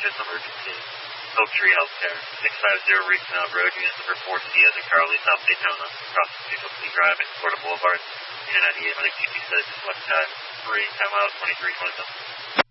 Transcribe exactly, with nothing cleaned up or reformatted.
fifth emergency. Oak Tree Healthcare, six five zero Reef Canal Road, unit number four C as in Charlie, South Daytona, across from Nicholson Drive and Florida Boulevard, two ninety-eight, Mike G P six, left side, three, time out, twenty-three twenty-seven.